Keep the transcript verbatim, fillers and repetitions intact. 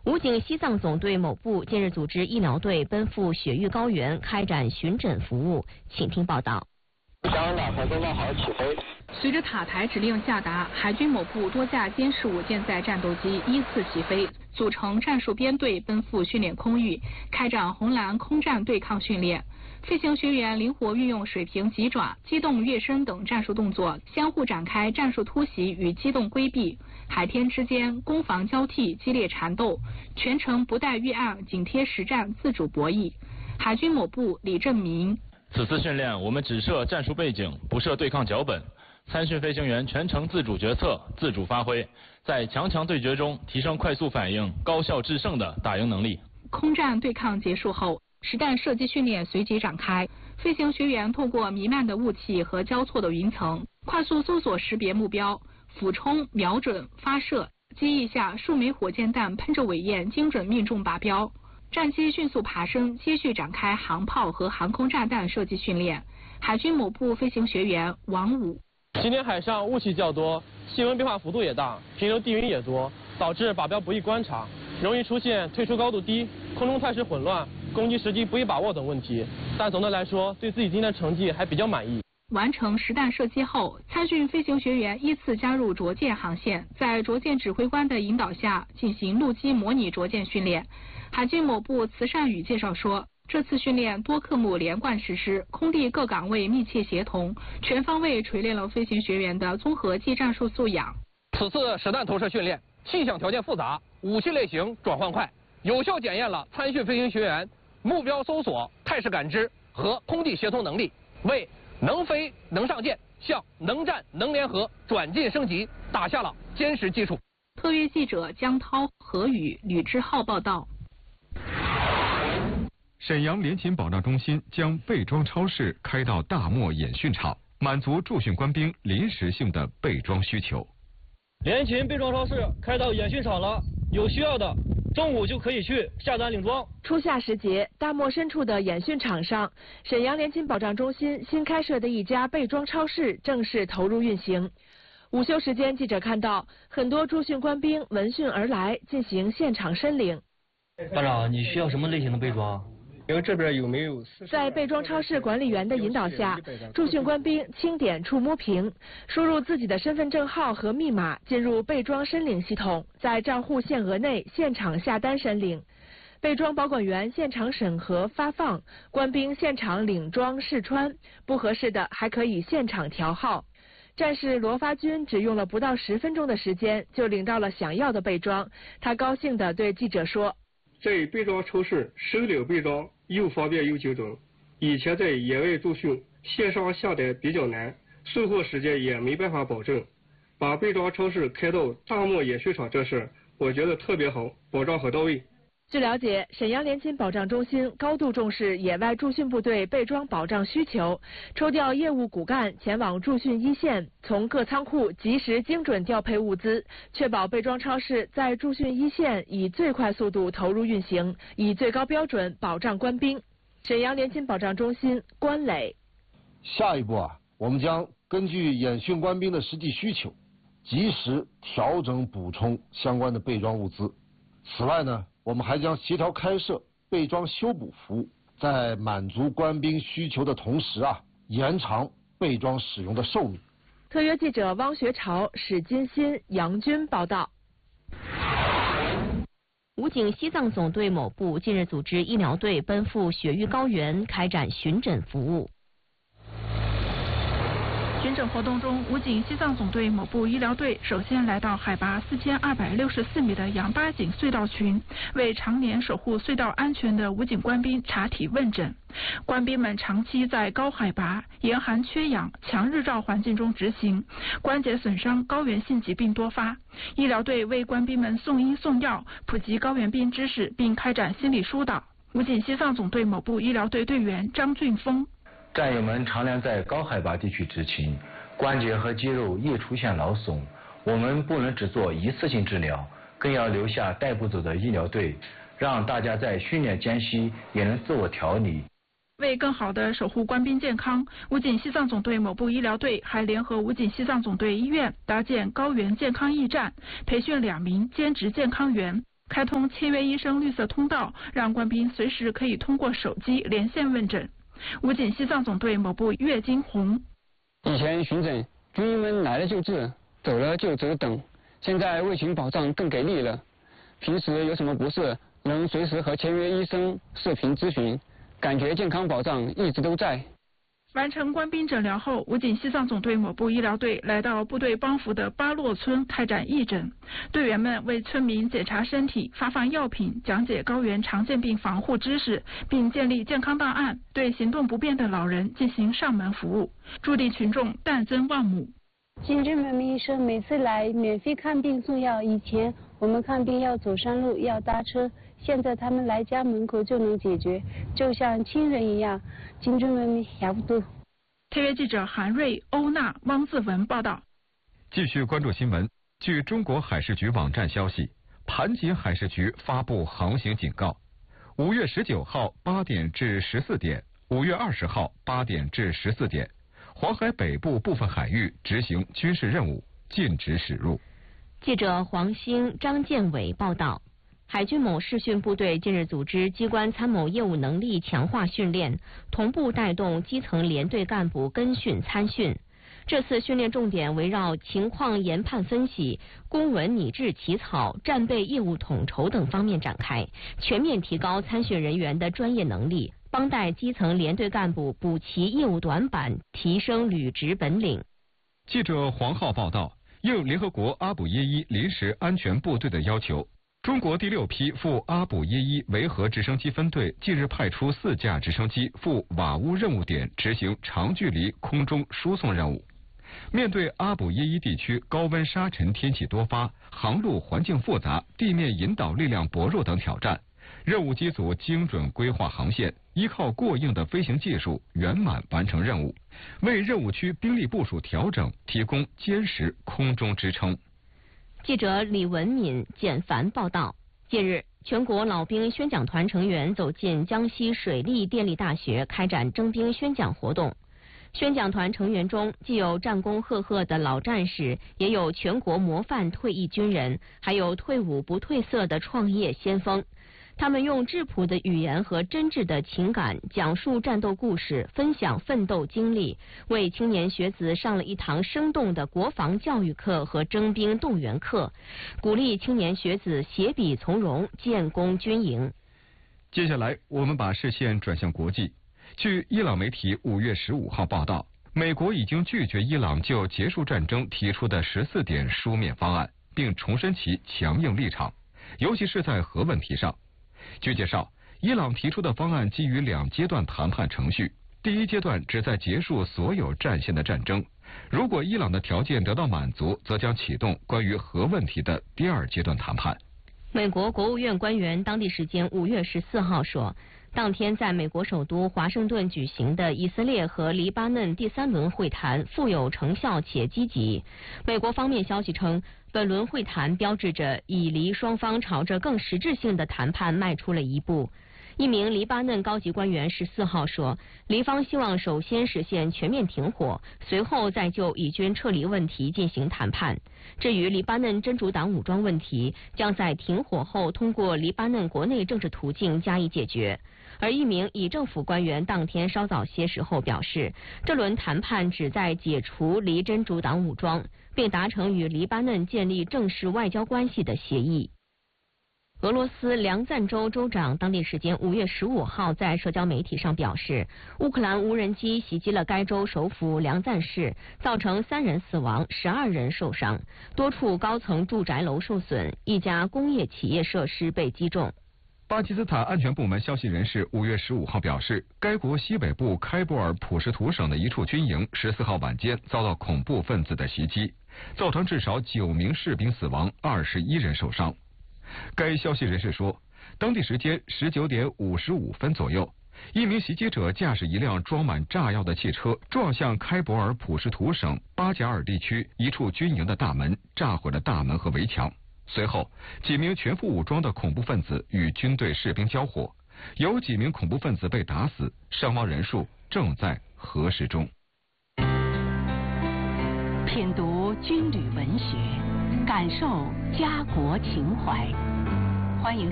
武警西藏总队某部近日组织医疗队奔赴雪域高原开展巡诊服务，请听报道。 加恩塔台风八号起飞。 随着塔台指令下达，海军某部多架歼十五舰载战斗机依次起飞，组成战术编队奔赴训练空域，开展红蓝空战对抗训练。飞行学员灵活运用水平急爪、机动跃升等战术动作，相互展开战术突袭与机动规避，海天之间攻防交替，激烈缠斗，全程不带预案，紧贴实战，自主博弈。海军某部李正明。 此次训练，我们只设战术背景，不设对抗脚本。参训飞行员全程自主决策、自主发挥，在强强对决中提升快速反应、高效制胜的打赢能力。 空战对抗结束后，实弹射击训练随即展开。飞行学员透过弥漫的雾气和交错的云层，快速搜索识别目标，俯冲、瞄准、发射。机翼下数枚火箭弹喷着尾焰，精准命中靶标。战机迅速爬升，继续展开航炮和航空炸弹射击训练。海军某部飞行学员王武。 今天海上雾气较多，气温变化幅度也大，平流地云也多，导致靶标不易观察，容易出现退出高度低、空中态势混乱、攻击时机不易把握等问题。但总的来说，对自己今天的成绩还比较满意。 完成实弹射击后，参训飞行学员依次加入着舰航线，在着舰指挥官的引导下进行陆基模拟着舰训练。海军某部慈善宇介绍说，这次训练多科目连贯实施，空地各岗位密切协同，全方位锤炼了飞行学员的综合技战术素养。 此次实弹投射训练，气象条件复杂，武器类型转换快，有效检验了参训飞行学员目标搜索、态势感知和空地协同能力，为能飞能上舰向能战能联合转进升级打下了坚实基础。 特约记者江涛、何宇、吕志浩报道。 沈阳联勤保障中心将备装超市开到大漠演训场，满足驻训官兵临时性的备装需求。 联勤备装超市开到演训场了，有需要的中午就可以去下单领装。 初夏时节，大漠深处的演训场上，沈阳联勤保障中心新开设的一家备装超市正式投入运行。午休时间，记者看到很多驻训官兵闻讯而来，进行现场申领。 班长，你需要什么类型的备装？ 因为这边有没有？ 在备装超市管理员的引导下，驻训官兵轻点触摸屏，输入自己的身份证号和密码，进入备装申领系统，在账户限额内现场下单申领。备装保管员现场审核发放，官兵现场领装试穿，不合适的还可以现场调号。战士罗发军只用了不到十分钟的时间，就领到了想要的备装。他高兴地对记者说：“ 在备装超市手领备装又方便又精准。以前在野外驻训，线上下单比较难，售后时间也没办法保证。把备装超市开到大漠演训场这事，我觉得特别好，保障很到位。” 据了解，沈阳联勤保障中心高度重视野外驻训部队备装保障需求，抽调业务骨干前往驻训一线，从各仓库及时精准调配物资，确保备装超市在驻训一线以最快速度投入运行，以最高标准保障官兵。沈阳联勤保障中心关磊。 下一步啊，我们将根据演训官兵的实际需求，及时调整补充相关的备装物资。此外呢，我们还将协调开设备装修补服务，在满足官兵需求的同时啊，延长备装使用的寿命。 特约记者汪学朝、史金新、杨军报道。 武警西藏总队某部近日组织医疗队奔赴雪域高原开展巡诊服务。 巡诊活动中，武警西藏总队某部医疗队首先来到海拔四千二百六十四米的羊八井隧道群，为常年守护隧道安全的武警官兵查体问诊。官兵们长期在高海拔、严寒缺氧、强日照环境中执行，关节损伤、高原性疾病多发。医疗队为官兵们送医送药，普及高原病知识，并开展心理疏导。武警西藏总队某部医疗队队员张俊峰。 战友们常年在高海拔地区执勤，关节和肌肉易出现劳损，我们不能只做一次性治疗，更要留下带不走的医疗队，让大家在训练间隙也能自我调理。 为更好地守护官兵健康，武警西藏总队某部医疗队还联合武警西藏总队医院搭建高原健康驿站，培训两名兼职健康员。 开通签约医生绿色通道，让官兵随时可以通过手机连线问诊。武警西藏总队某部岳金红： 以前巡诊，军医们来了就治，走了就只等，现在卫勤保障更给力了。平时有什么不适，能随时和签约医生视频咨询，感觉健康保障一直都在。 完成官兵诊疗后，武警西藏总队某部医疗队来到部队帮扶的巴洛村开展义诊。队员们为村民检查身体、发放药品、讲解高原常见病防护知识，并建立健康档案，对行动不便的老人进行上门服务。驻地群众但增望姆。 金正文明医生每次来免费看病送药，以前我们看病要走山路要搭车，现在他们来家门口就能解决，就像亲人一样。金正文明亚不多。 特约记者韩瑞、欧娜、汪自文报道。 继续关注新闻。据中国海事局网站消息，盘锦海事局发布航行警告：五月十九号八点至十四点，五月二十号八点至十四点，黄海北部部分海域执行军事任务，禁止驶入。 记者黄兴、张建伟报道。海军某视训部队近日组织机关参谋业务能力强化训练，同步带动基层连队干部跟训参训。这次训练重点围绕情况研判分析、公文拟制起草、战备业务统筹等方面展开，全面提高参训人员的专业能力，帮带基层连队干部补齐业务短板，提升履职本领。 记者黄浩报道，应联合国阿卜耶伊临时安全部队的要求，中国第六批赴阿卜耶伊维和直升机分队近日派出四架直升机赴瓦乌任务点执行长距离空中输送任务。面对阿卜耶伊地区高温沙尘天气多发、航路环境复杂、地面引导力量薄弱等挑战，任务机组精准规划航线，依靠过硬的飞行技术圆满完成任务，为任务区兵力部署调整提供坚实空中支撑。 记者李文敏、简凡报道。近日，全国老兵宣讲团成员走进江西水利电力大学，开展征兵宣讲活动。宣讲团成员中，既有战功赫赫的老战士，也有全国模范退役军人，还有退伍不褪色的创业先锋。他们用质朴的语言和真挚的情感讲述战斗故事，分享奋斗经历，为青年学子上了一堂生动的国防教育课和征兵动员课，鼓励青年学子携笔从戎，建功军营。 接下来，我们把视线转向国际。据伊朗媒体五月十五号报道，美国已经拒绝伊朗就结束战争提出的十四点书面方案，并重申其强硬立场，尤其是在核问题上。据介绍，伊朗提出的方案基于两阶段谈判程序，第一阶段旨在结束所有战线的战争，如果伊朗的条件得到满足，则将启动关于核问题的第二阶段谈判。 美国国务院官员当地时间五月十四号说，当天在美国首都华盛顿举行的以色列和黎巴嫩第三轮会谈富有成效且积极。美国方面消息称，本轮会谈标志着以黎双方朝着更实质性的谈判迈出了一步。一名黎巴嫩高级官员十四号说，黎方希望首先实现全面停火，随后再就以军撤离问题进行谈判。至于黎巴嫩真主党武装问题，将在停火后通过黎巴嫩国内政治途径加以解决。而一名以政府官员当天稍早些时候表示，这轮谈判旨在解除黎真主党武装，并达成与黎巴嫩建立正式外交关系的协议。俄罗斯梁赞州州长当地时间五月十五号在社交媒体上表示，乌克兰无人机袭击了该州首府梁赞市，造成三人死亡，十二人受伤，多处高层住宅楼受损，一家工业企业设施被击中。 巴基斯坦安全部门消息人士五月十五号表示，该国西北部开伯尔普什图省的一处军营十四号晚间遭到恐怖分子的袭击，造成至少九名士兵死亡，二十一人受伤。该消息人士说，当地时间十九点五十五分左右，一名袭击者驾驶一辆装满炸药的汽车撞向开伯尔普什图省巴贾尔地区一处军营的大门，炸毁了大门和围墙。随后，几名全副武装的恐怖分子与军队士兵交火，有几名恐怖分子被打死，伤亡人数正在核实中。 品读军旅文学，感受家国情怀。 欢迎